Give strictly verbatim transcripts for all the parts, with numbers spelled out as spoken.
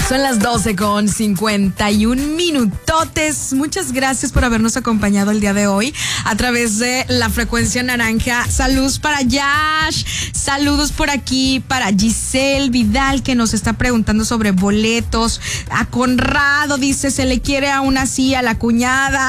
Son las doce con cincuenta y un minutotes. Muchas gracias por habernos acompañado el día de hoy a través de la frecuencia naranja. Saludos para Yash, saludos por aquí para Giselle Vidal, que nos está preguntando sobre boletos. A Conrado dice, se le quiere aún así a la cuñada.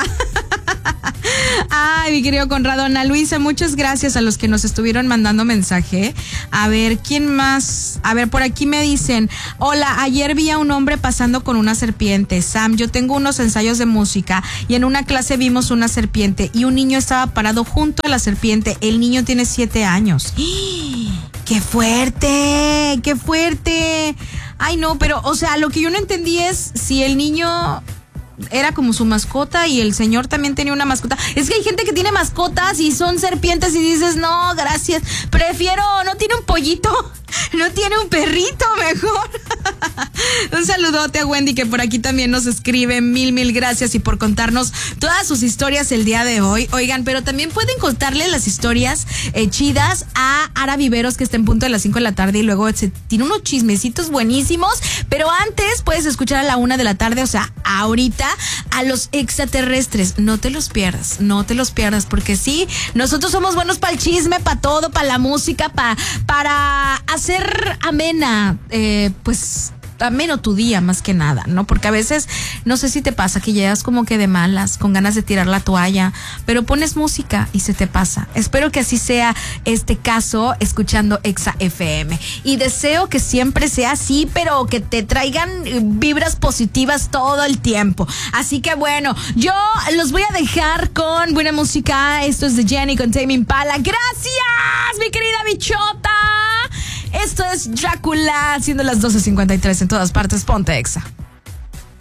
Ay, mi querido Conrado. Ana Luisa, muchas gracias a los que nos estuvieron mandando mensaje. A ver, ¿quién más? A ver, por aquí me dicen, hola, ayer vi a un hombre pasando con una serpiente. Sam, yo tengo unos ensayos de música y en una clase vimos una serpiente y un niño estaba parado junto a la serpiente. El niño tiene siete años. ¡Qué fuerte! ¡Qué fuerte! Ay, no, pero, o sea, lo que yo no entendí es si el niño era como su mascota y el señor también tenía una mascota. Es que hay gente que tiene mascotas y son serpientes y dices, no, gracias, prefiero, no tiene un pollito, no tiene un perrito mejor. Un saludote a Wendy, que por aquí también nos escribe. Mil, mil gracias y por contarnos todas sus historias el día de hoy. Oigan, pero también pueden contarle las historias eh, chidas a Ara Viveros, que está en punto de las cinco de la tarde y luego se tiene unos chismecitos buenísimos. Pero antes puedes escuchar a la una de la tarde, o sea, ahorita, a los extraterrestres. No te los pierdas, no te los pierdas, porque sí, nosotros somos buenos para el chisme, para todo, para la música, pa, para hacer amena, eh, pues ameno tu día más que nada, ¿no? Porque a veces, no sé si te pasa que llegas como que de malas, con ganas de tirar la toalla, pero pones música y se te pasa. Espero que así sea este caso, escuchando Exa F M. Y deseo que siempre sea así, pero que te traigan vibras positivas todo el tiempo. Así que bueno, yo los voy a dejar con buena música. Esto es de Jenny con Tame Impala. ¡Gracias, mi querida bichota! Esto es Drácula, siendo las doce cincuenta y tres en todas partes. Ponte Exa.